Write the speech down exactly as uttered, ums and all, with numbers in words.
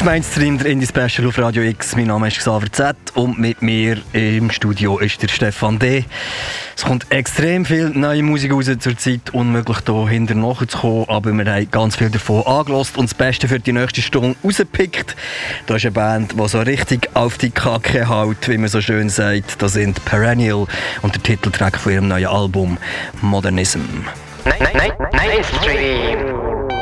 Mainstream, der Indie-Special auf Radio X. Mein Name ist Xaver Z und mit mir im Studio ist der Stefan D. Es kommt extrem viel neue Musik raus zur Zeit, unmöglich hier hinter nachzukommen, aber wir haben ganz viel davon angehört und das Beste für die nächste Stunde rausgepickt. Da ist eine Band, die so richtig auf die Kacke haut, wie man so schön sagt. Das sind Perennial und der Titeltrack von ihrem neuen Album Modernism. Mainstream.